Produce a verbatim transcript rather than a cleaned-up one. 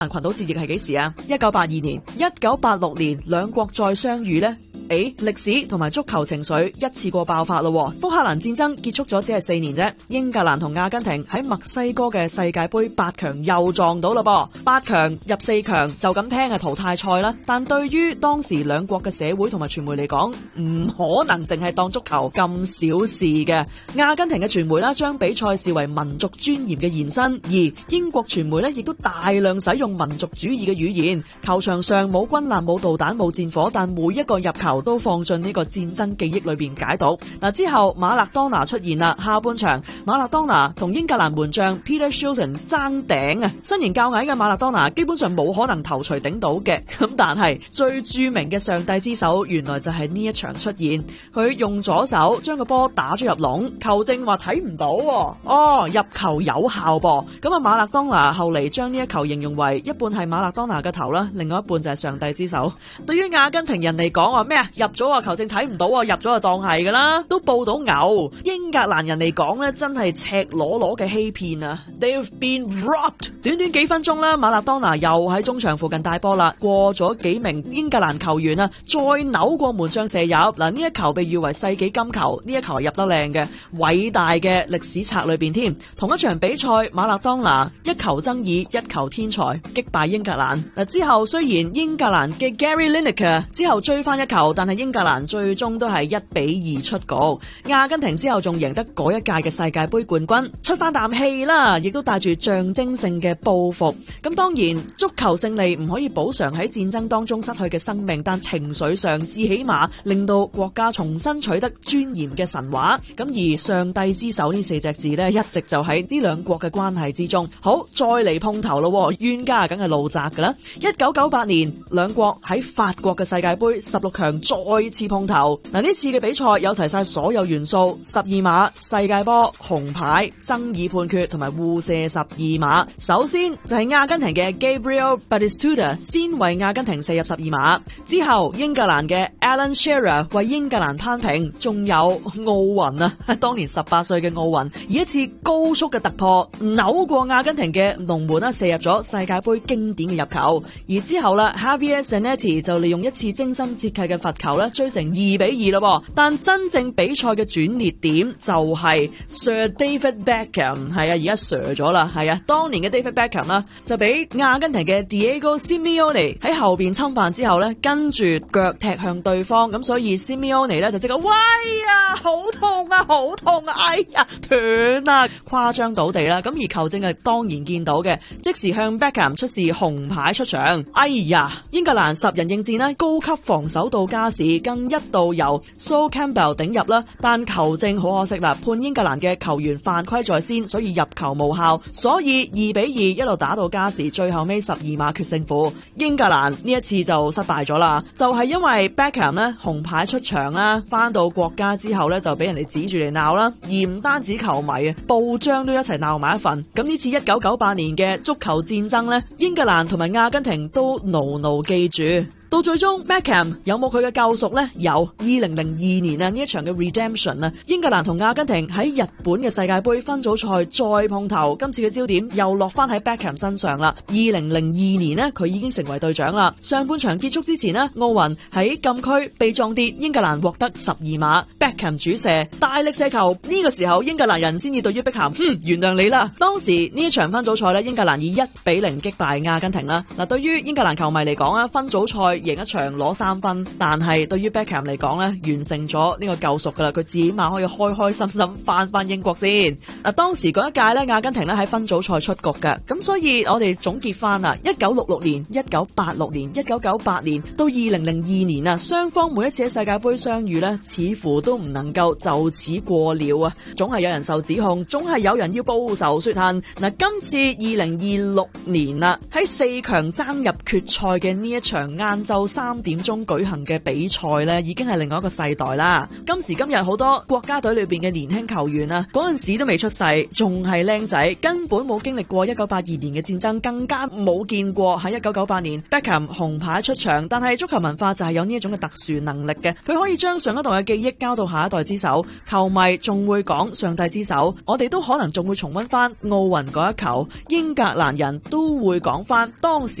蘭群島戰役係幾時啊？一九八二年、一九八六年兩國再相遇呢？誒，歷史同埋足球情緒一次過爆發咯。福克蘭戰爭結束咗只係四年啫，英格蘭同阿根廷喺墨西哥嘅世界盃八強又撞到啦噃。八強入四強就咁聽係淘汰賽啦，但對於當時兩國嘅社會同埋傳媒嚟講，唔可能淨係當足球咁小事嘅。阿根廷嘅傳媒啦，將比賽視為民族尊嚴嘅延伸，而英國傳媒咧亦都大量使用民族主義嘅語言。球場上冇軍艦、冇導彈、冇戰火，但每一個入球都放進呢個戰爭記憶裏邊解讀。嗱，之後馬勒當拿出現啦，下半場馬勒當拿同英格蘭門將 Peter Shilton 爭頂啊！身形較矮嘅馬勒當拿基本上冇可能頭槌頂到嘅，咁但係最著名嘅上帝之手原來就係呢一場出現，佢用左手將個波打咗入籠，球證話睇唔到，哦，入球有效噃。咁啊馬勒當拿後嚟將呢一球形容為一半係馬勒當拿嘅頭啦，另外一半就係上帝之手。對於阿根廷人嚟講話咩啊，入咗啊球證睇唔到啊，入咗就當係噶啦，都報到牛。英格蘭人嚟講咧，真係赤裸裸嘅欺騙啊 ！They've been robbed。短短幾分鐘啦，馬勒當拿又喺中場附近帶波啦，過咗幾名英格蘭球員啊，再扭過門將射入。嗱，呢一球被譽為世紀金球，呢一球係入得靚嘅，偉大嘅歷史冊裏邊添。同一場比賽，馬勒當拿一球爭議，一球天才擊敗英格蘭。嗱，之後雖然英格蘭嘅 Gary Lineker 之後追翻一球，但係英格蘭最終都係一比二出局。阿根廷之後仲贏得嗰一屆嘅世界盃冠軍，出翻啖氣啦，亦都帶住象徵性嘅報復。咁當然，足球勝利唔可以補償喺戰爭當中失去嘅生命，但情緒上至起碼令到國家重新取得尊嚴嘅神話。咁而上帝之手呢四隻字呢，一直就喺呢兩國嘅關係之中。好，再嚟碰頭咯，冤家梗係路窄噶啦。一九九八年，兩國喺法國嘅世界盃十六強再次碰頭。嗱，呢次嘅比賽有齊晒所有元素：十二碼、世界波、紅牌、爭議判決同埋互射十二碼。首先就係阿根廷嘅 Gabriel Batistuta 先為阿根廷射入十二碼，之後英格蘭嘅 Alan Shearer 為英格蘭攀平，仲有奧雲啊，當年十八歲嘅奧雲以一次高速嘅突破扭過阿根廷嘅龍門啦，射入咗世界盃經典嘅入球。而之後啦 Javier Zanetti 就利用一次精心設計嘅罰球咧，追成二比二咯。但真正比賽嘅轉捩點就係 Sir David Beckham， 係啊，而家 Sir 咗啦，係啊，當年嘅 David Beckham 啦，就俾阿根廷嘅 Diego Simeone 喺後邊侵犯之後咧，跟住腳踢向對方，咁所以 Simeone 咧就即刻喂啊，好痛啊，好痛啊，哎呀斷啊，誇張倒地啦。咁而球證係當然見到嘅，即時向 Beckham 出示紅牌出場。哎呀，英格蘭十人應戰咧，高級防守到加時，更一度由 So Campbell 頂入啦，但球證好可惜啦，判英格蘭嘅球員犯規在先，所以入球無效，所以二比二一路打到加時，最後尾十二碼決勝負。英格蘭呢一次就失敗咗啦，就係、是、因為 Beckham 咧紅牌出場啦，翻到國家之後咧就俾人哋指住嚟鬧啦，而唔單止球迷啊，報章都一齊鬧埋一份。咁呢次一九九八年嘅足球戰爭咧，英格蘭同埋阿根廷都牢牢記住。到最終 Beckham 有冇佢嘅救贖呢？有。二零零二年啊，呢一場嘅 Redemption 啊，英格蘭同阿根廷喺日本嘅世界盃分組賽再碰頭，今次嘅焦點又落翻喺 Beckham 身上啦。二零零二年呢，佢已經成為隊長啦。上半場結束之前呢，奧雲喺禁區被撞跌，英格蘭獲得十二碼 ，Beckham 主射大力射球，呢、這個時候英格蘭人先至對於碧咸，哼，原諒你啦。當時呢一場分組賽呢，英格蘭以一比零擊敗阿根廷啦。嗱，對於英格蘭球迷嚟講啊，分組賽贏一場攞三分，但係對於 Beckham 嚟講咧，完成咗呢個救贖噶啦，佢至起碼可以開開心心翻翻英國先。嗱，當時嗰一屆咧，阿根廷咧喺分組賽出局嘅，咁所以我哋總結翻啦，一九六六年、一九八六年、一九九八年到二零零二年啊，雙方每一次喺世界盃相遇咧，似乎都唔能夠就此過了啊，總係有人受指控，總係有人要報仇雪恨。嗱，今次二零二六年啦，喺四強爭入決賽嘅呢一場啱晝三點鐘舉行嘅比賽呢，已經係另外一個世代啦。今時今日好多國家隊裏邊嘅年輕球員啊，嗰陣時都未出世，仲係靚仔，根本冇經歷過一九八二年嘅戰爭，更加冇見過喺一九九八年 Beckham 紅牌出場。但係足球文化就係有呢一種嘅特殊能力嘅，佢可以將上一代嘅記憶交到下一代之手，球迷仲會講上帝之手，我哋都可能仲會重溫翻奧運嗰一球，英格蘭人都會講翻當時